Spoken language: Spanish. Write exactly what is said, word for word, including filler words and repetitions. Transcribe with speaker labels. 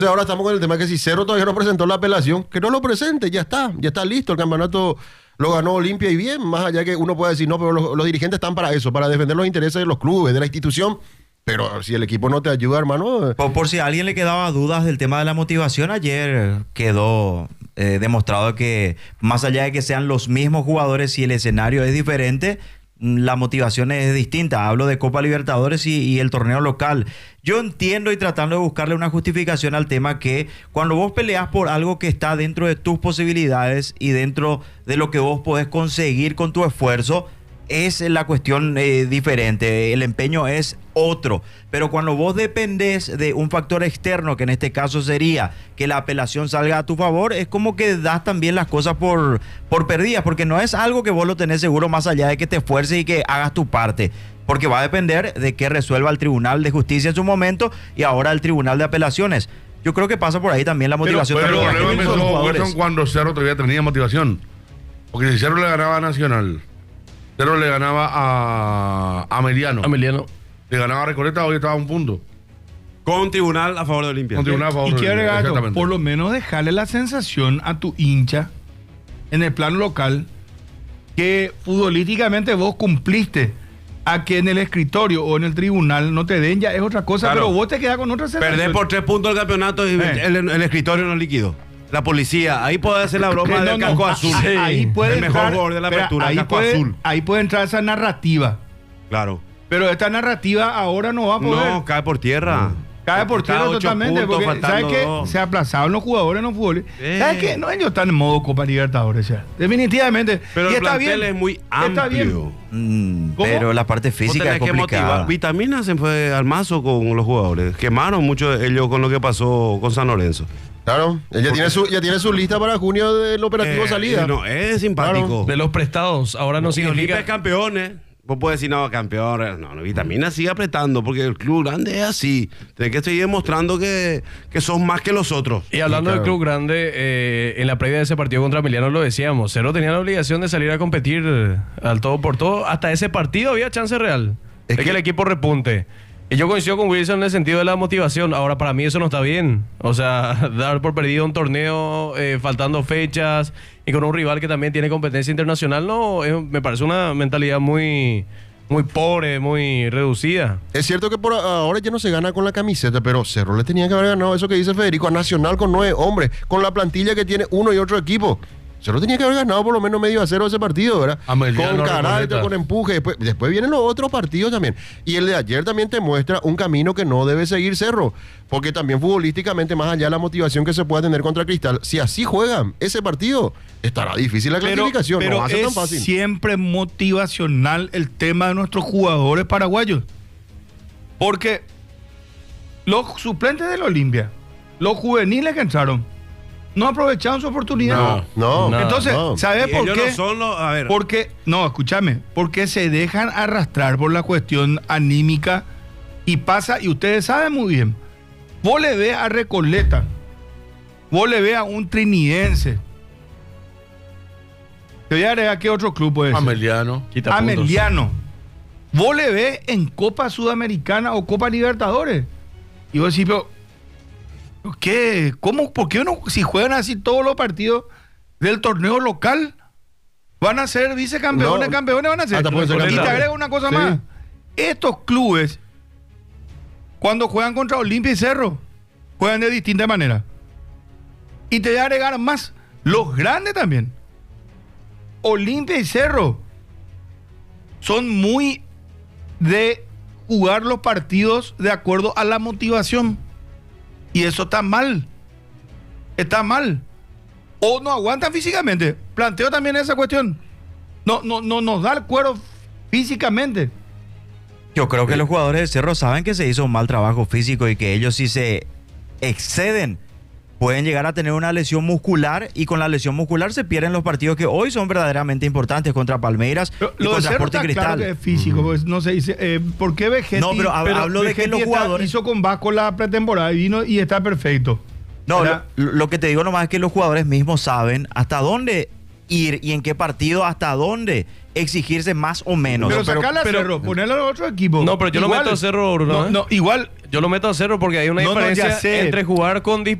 Speaker 1: Ahora estamos con el tema que si Cerro todavía no presentó la apelación, que no lo presente, ya está, ya está listo, el campeonato lo ganó Olimpia y bien, más allá que uno puede decir, no, pero los, los dirigentes están para eso, para defender los intereses de los clubes, de la institución, pero si el equipo no te ayuda, hermano...
Speaker 2: Por, por si a alguien le quedaba dudas del tema de la motivación, ayer quedó eh, demostrado que más allá de que sean los mismos jugadores, si el escenario es diferente, la motivación es distinta. Hablo de Copa Libertadores y, y el torneo local. Yo entiendo y tratando de buscarle una justificación al tema que cuando vos peleas por algo que está dentro de tus posibilidades y dentro de lo que vos podés conseguir con tu esfuerzo, es la cuestión eh, diferente, el empeño es otro, pero cuando vos dependés de un factor externo, que en este caso sería que la apelación salga a tu favor, es como que das también las cosas por, por perdidas, porque no es algo que vos lo tenés seguro más allá de que te esfuerces y que hagas tu parte, porque va a depender de que resuelva el Tribunal de Justicia en su momento y ahora el Tribunal de Apelaciones. Yo creo que pasa por ahí también la motivación.
Speaker 3: Pero, pero
Speaker 2: de
Speaker 3: el problema
Speaker 2: los jugadores.
Speaker 3: empezó cuando Cerro todavía tenía motivación, porque si Cerro le ganaba a Nacional, Cerro le ganaba a Ameliano.
Speaker 4: Ameliano.
Speaker 3: Le ganaba a Recoleta, hoy estaba a un punto.
Speaker 5: Con tribunal a favor de Olimpia.
Speaker 3: Con tribunal a favor
Speaker 6: Y
Speaker 3: de
Speaker 6: quiero
Speaker 3: Olimpia,
Speaker 6: agregar,
Speaker 3: exactamente.
Speaker 6: por lo menos dejarle la sensación a tu hincha en el plano local que futbolísticamente vos cumpliste. A que en el escritorio o en el tribunal no te den ya es otra cosa,
Speaker 5: Claro.
Speaker 6: pero vos te quedás con otra sensación.
Speaker 5: Perder por tres puntos el campeonato y
Speaker 6: Eh.
Speaker 5: el, el escritorio no líquido. La policía, ahí puede hacer la broma
Speaker 6: Que
Speaker 5: del
Speaker 6: no, no,
Speaker 5: casco
Speaker 6: a-
Speaker 5: azul.
Speaker 6: a- Ahí puede
Speaker 5: el mejor
Speaker 6: entrar,
Speaker 5: jugador de la
Speaker 6: espera,
Speaker 5: apertura,
Speaker 6: ahí
Speaker 5: el casco
Speaker 6: puede,
Speaker 5: azul.
Speaker 6: ahí puede entrar esa narrativa.
Speaker 5: Claro.
Speaker 6: Pero esta narrativa ahora no va a poder.
Speaker 5: No, cae por tierra.
Speaker 6: Cae por
Speaker 5: Está
Speaker 6: tierra
Speaker 5: ocho
Speaker 6: totalmente.
Speaker 5: puntos,
Speaker 6: Porque, ¿sabes
Speaker 5: faltando
Speaker 6: qué?
Speaker 5: dos.
Speaker 6: Se aplazaron los jugadores en los fútbol.
Speaker 5: Eh.
Speaker 6: ¿Sabes qué? No, ellos están en modo Copa Libertadores ya. Definitivamente.
Speaker 5: Pero
Speaker 6: y
Speaker 5: el
Speaker 6: está
Speaker 5: plantel
Speaker 6: bien.
Speaker 5: es muy
Speaker 6: Está bien.
Speaker 5: amplio.
Speaker 2: Mm,
Speaker 6: ¿Cómo?
Speaker 2: pero la parte
Speaker 5: Vos
Speaker 2: física es
Speaker 5: tenés que motivar.
Speaker 2: complicada.
Speaker 5: Vitamina se fue al mazo con los jugadores. Quemaron mucho ellos con lo que pasó con San Lorenzo.
Speaker 1: Claro, ella tiene su, ya tiene su lista para junio del operativo
Speaker 5: Eh,
Speaker 1: salida.
Speaker 5: No, es simpático.
Speaker 4: De los prestados, ahora no
Speaker 5: Si Olimpia
Speaker 4: significa...
Speaker 5: es campeones, vos podés decir, no, campeón, no, no, Vitamina sigue apretando, porque el club grande es así. Tenés que seguir demostrando que, que sos más que los otros.
Speaker 4: Y hablando
Speaker 1: Sí,
Speaker 4: del
Speaker 1: claro.
Speaker 4: club grande, eh, en la previa de ese partido contra Emiliano lo decíamos, Cerro tenía la obligación de salir a competir eh, al todo por todo. Hasta ese partido había chance real
Speaker 1: Es
Speaker 4: de que,
Speaker 1: que-
Speaker 4: el equipo repunte. Y yo coincido con Wilson en el sentido de la motivación. Ahora, para mí eso no está bien. O sea, dar por perdido un torneo eh, faltando fechas y con un rival que también tiene competencia internacional, no, es- me parece una mentalidad muy, muy pobre, muy reducida.
Speaker 1: Es cierto que por ahora ya no se gana con la camiseta, pero Cerro le tenía que haber ganado eso que dice Federico, a Nacional con nueve hombres, con la plantilla que tiene uno y otro equipo. Cerro tenía que haber ganado por lo menos medio a cero ese partido, ¿verdad?
Speaker 3: Ameliano,
Speaker 1: Con carácter,
Speaker 3: Recoleta.
Speaker 1: con empuje. Después, después vienen los otros partidos también. Y el de ayer también te muestra un camino que no debe seguir Cerro. Porque también futbolísticamente, más allá de la motivación que se pueda tener contra Cristal, si así juegan ese partido, estará difícil la
Speaker 6: Pero,
Speaker 1: clasificación.
Speaker 6: pero
Speaker 1: no va a ser
Speaker 6: es
Speaker 1: tan fácil.
Speaker 6: siempre motivacional el tema de nuestros jugadores paraguayos. Porque los suplentes del Olimpia, los juveniles que entraron, no aprovecharon su oportunidad.
Speaker 1: No, no.
Speaker 4: No.
Speaker 6: Entonces,
Speaker 1: no.
Speaker 6: ¿sabes
Speaker 5: Y
Speaker 6: por
Speaker 5: ellos
Speaker 6: qué?
Speaker 5: no son los- a ver.
Speaker 6: Porque, no, escúchame, porque se dejan arrastrar por la cuestión anímica y pasa, y ustedes saben muy bien, vos le ves a Recoleta, vos le ves a un trinidense. Te voy a agregar qué otro club puede ser.
Speaker 3: Ameliano.
Speaker 4: Quita puntos.
Speaker 6: Ameliano. Vos le ves en Copa Sudamericana o Copa Libertadores. Y vos decís, pero, ¿qué? ¿Cómo? ¿Por qué no? Si juegan así todos los partidos del torneo local, van a ser vicecampeones,
Speaker 1: No.
Speaker 6: campeones van a ser.
Speaker 1: Hasta puede ser
Speaker 6: Y te
Speaker 1: campeón.
Speaker 6: agrego una cosa
Speaker 1: Sí.
Speaker 6: más. Estos clubes, cuando juegan contra Olimpia y Cerro, juegan de distinta manera. Y te voy a agregar más, los grandes también. Olimpia y Cerro son muy de jugar los partidos de acuerdo a la motivación. Y eso está mal. Está mal. O no aguantan físicamente. Planteo también esa cuestión. No, no, no nos da el cuero físicamente.
Speaker 2: Yo creo que los jugadores de Cerro saben que se hizo un mal trabajo físico y que ellos si se exceden pueden llegar a tener una lesión muscular y con la lesión muscular se pierden los partidos que hoy son verdaderamente importantes contra Palmeiras
Speaker 6: Pero
Speaker 2: y
Speaker 6: lo de
Speaker 2: contra
Speaker 6: Cerro
Speaker 2: Sporting
Speaker 6: está
Speaker 2: Cristal.
Speaker 6: claro que es físico, pues no se dice, eh, ¿por qué Vegetti?
Speaker 2: No, pero hab- hablo de que los
Speaker 6: Vegetti está-
Speaker 2: jugadores-
Speaker 6: hizo con Vasco la pretemporada y vino y está perfecto.
Speaker 2: No,
Speaker 6: Era-
Speaker 2: lo, lo que te digo nomás es que los jugadores mismos saben hasta dónde ir y en qué partido hasta dónde exigirse más o menos.
Speaker 6: Pero
Speaker 4: pero-
Speaker 6: sacarla a
Speaker 4: pero-
Speaker 6: Cerro, ponerla a otro equipo.
Speaker 4: No, pero yo no meto a Cerro, Bruno,
Speaker 6: No,
Speaker 4: ¿eh?
Speaker 6: no, igual,
Speaker 4: Yo lo meto a Cerro porque hay una
Speaker 6: No, no, ya
Speaker 4: diferencia
Speaker 6: sé.
Speaker 4: entre jugar con